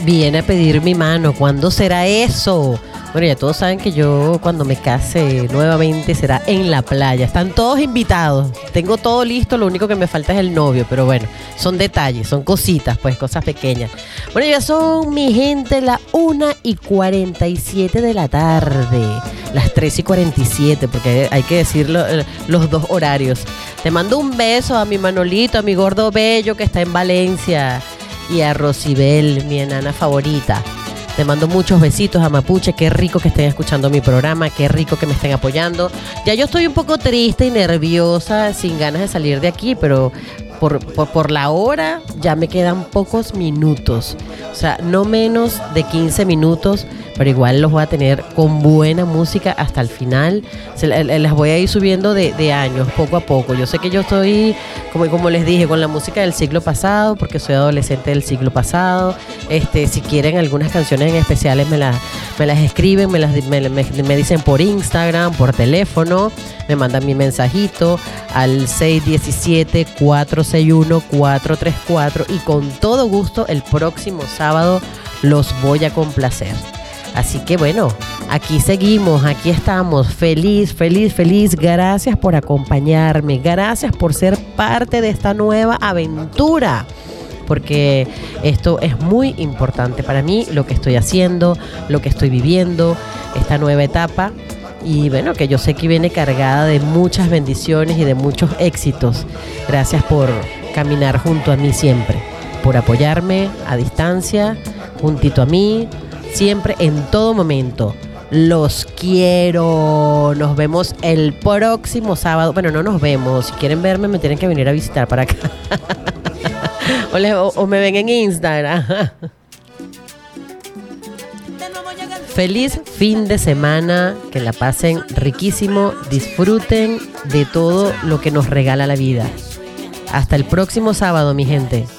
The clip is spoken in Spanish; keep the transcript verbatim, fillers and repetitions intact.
viene a pedir mi mano. ¿Cuándo será eso? Bueno, ya todos saben que yo cuando me case nuevamente será en la playa. Están todos invitados. Tengo todo listo, lo único que me falta es el novio. Pero bueno, son detalles, son cositas, pues cosas pequeñas. Bueno, ya son, mi gente, las una y cuarenta y siete de la tarde. Las tres y cuarenta y siete, porque hay que decirlo, los dos horarios. Te mando un beso a mi Manolito, a mi gordo bello que está en Valencia. Y a Rosibel, mi enana favorita. Te mando muchos besitos a Mapuche. Qué rico que estén escuchando mi programa. Qué rico que me estén apoyando. Ya yo estoy un poco triste y nerviosa, sin ganas de salir de aquí, pero por, por, por la hora ya me quedan pocos minutos. O sea, no menos de quince minutos, pero igual los voy a tener con buena música hasta el final. Se, las voy a ir subiendo de, de años, poco a poco. Yo sé que yo estoy, como, como les dije, con la música del siglo pasado, porque soy adolescente del siglo pasado. Este, si quieren algunas canciones en especiales, me las, me las escriben, me, las, me, me, me dicen por Instagram, por teléfono, me mandan mi mensajito al seis uno siete, cuatro seis uno, cuatro tres cuatro y con todo gusto el próximo sábado los voy a complacer. Así que bueno, aquí seguimos, aquí estamos, feliz, feliz, feliz. Gracias por acompañarme, gracias por ser parte de esta nueva aventura, porque esto es muy importante para mí, lo que estoy haciendo, lo que estoy viviendo, esta nueva etapa. Y bueno, que yo sé que viene cargada de muchas bendiciones y de muchos éxitos. Gracias por caminar junto a mí siempre, por apoyarme a distancia, juntito a mí, siempre, en todo momento. Los quiero. Nos vemos el próximo sábado. Bueno, no nos vemos. Si quieren verme, me tienen que venir a visitar para acá. o, les, o, o me ven en Instagram. Feliz fin de semana. Que la pasen riquísimo. Disfruten de todo lo que nos regala la vida. Hasta el próximo sábado, mi gente.